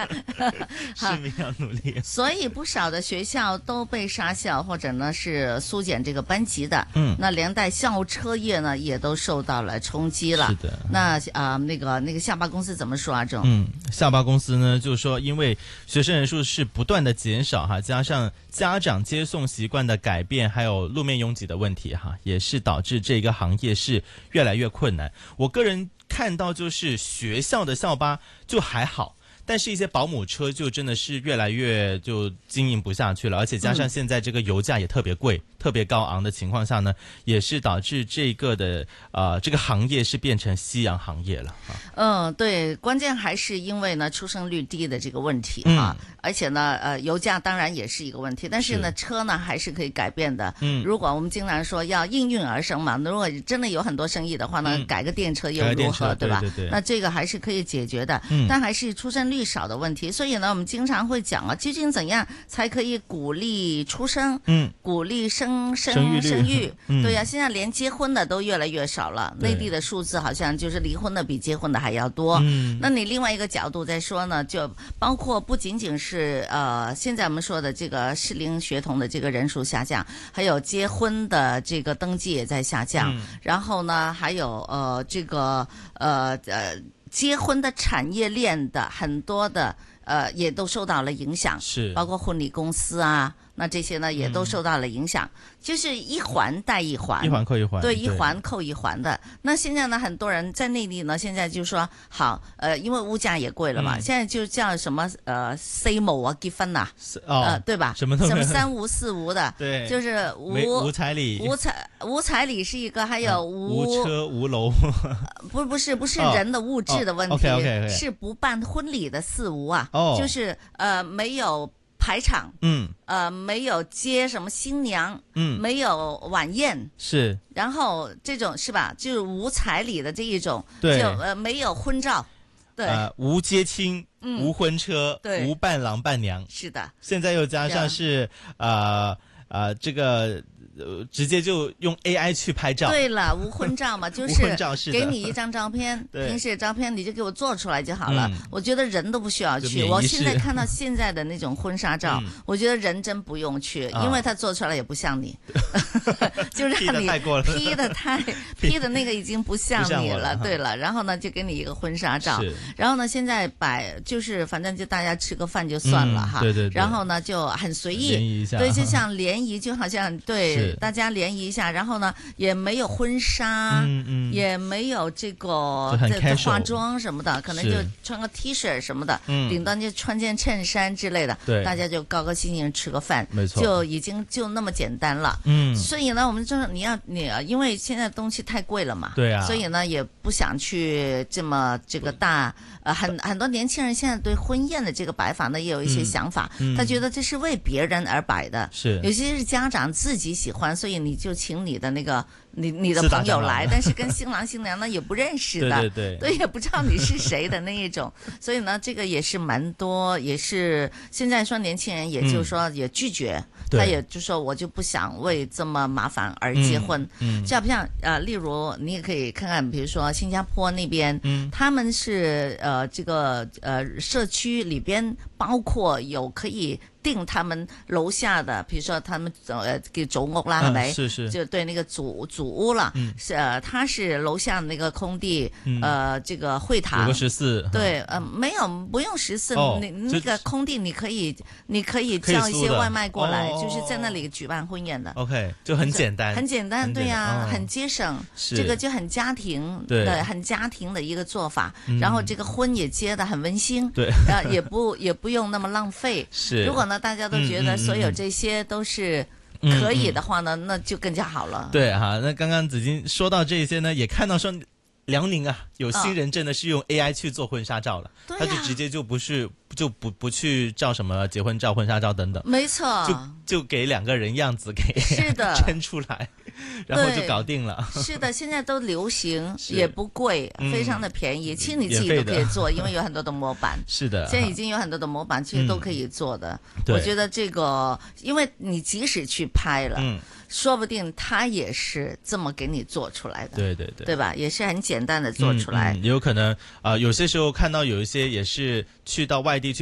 市民要努力。 所以不少的学校都被杀校，或者呢是缩减这个班级的。那连带校车业呢也都受到了冲击了。 是的。 那那个校巴公司怎么说啊？这种校巴公司呢就是说，因为学生人数是不断的减少哈，加上家长接送习惯的改变，还有路面拥挤的问题哈，也是导致这个行业是越来越困难。我个人看到就是学校的校巴就还好，但是一些保姆车就真的是越来越就经营不下去了，而且加上现在这个油价也特别贵、特别高昂的情况下呢，也是导致这个的这个行业是变成夕阳行业了。 对，关键还是因为呢出生率低的这个问题而且呢油价当然也是一个问题，但是呢车呢还是可以改变的。如果我们经常说要应运而生嘛，如果真的有很多生意的话呢，改个电车又如何，对吧？ 对， 那这个还是可以解决的。但还是出生率少的问题，所以呢我们经常会讲究竟怎样才可以鼓励出生，鼓励生育。对呀，现在连结婚的都越来越少了，内地的数字好像就是离婚的比结婚的还要多。那你另外一个角度再说呢，就包括不仅仅是现在我们说的这个适龄学童的这个人数下降，还有结婚的这个登记也在下降，然后呢还有这个结婚的产业链的很多的也都受到了影响， 是包括婚礼公司啊，那这些呢也都受到了影响，就是一环带一环， 一环扣一环， 对，一环扣一环的。那现在呢，很多人在内地呢，现在就说好，因为物价也贵了嘛，现在就叫什么四無啊，結婚啊，对吧？ 什么三無四無的， 对， 就是无彩礼， 无彩礼是一个，还有无车无楼， 不是人的物质的问题，是不办婚礼的四无啊，就是没有排场，没有接什么新娘，没有晚宴， 是， 然后这种是吧？就是无彩礼的这一种， 对， 就没有婚照，对， 无接亲，无婚车， 对， 无伴郎伴娘， 是的。 现在又加上是这个。直接就用 AI 去拍照。 对了，无婚照嘛，就是给你一张照片，平时的照片你就给我做出来就好了。我觉得人都不需要去。我现在看到现在的那种婚纱照，我觉得人真不用去，因为他做出来也不像你，就让你P 的那个已经不像你了。对了，然后呢就给你一个婚纱照，然后呢现在就是反正就大家吃个饭就算了哈。 对。 然后呢就很随意， 联谊一下， 对，就像联谊，就好像对。大家联谊一下，然后呢，也没有婚纱，也没有这个化妆什么的，可能就穿个 T 恤什么的，顶端就穿件衬衫之类的，大家就高高兴兴吃个饭， 没错， 就已经就那么简单了。所以呢，我们就是你因为现在东西太贵了嘛， 对啊， 所以呢也不想去这么这个大。很多年轻人现在对婚宴的这个摆法呢也有一些想法，他觉得这是为别人而摆的， 是有些是家长自己喜欢，所以你就请你的那个你的朋友来，但是跟新郎新娘呢也不认识的，对，也不知道你是谁的那一种，所以呢这个也是蛮多，也是现在说年轻人也就是说也拒绝，他也就说我就不想为这么麻烦而结婚，就好像例如你也可以看看，比如说新加坡那边，他们是这个社区里边包括有可以定他们楼下的，比如说他们给祖屋啦，係咪？ 是就对那个祖屋啦，是他是楼下那个空地，这个会堂有个14， 对，没有不用14，那个空地你可以叫一些外卖过来，就是在那里举办婚宴的。 OK， 就很简单， 很简单，对呀，很节省，这个就很家庭，对，很家庭的一个做法。然后这个婚也结得很温馨， 对， 也不用那么浪费。 是， 如果呢大家都觉得所有这些都是可以的话呢，那就更加好了。 对哈，那刚刚子金说到这些呢，也看到说辽宁啊有新人真的是用 AI 去做婚纱照了，他就直接就不去照什么结婚照、婚纱照等等， 没错， 就给2个人样子给是的抻出来，然后就搞定了。 是的，现在都流行，也不贵，非常的便宜，其实你自己都可以做，因为有很多的模板。 是的， 现在已经有很多的模板，其实都可以做的。我觉得这个，因为你即使去拍了，说不定他也是这么给你做出来的。 对， 对吧？也是很简单的做出来。 有可能有些时候看到有一些也是去到外地去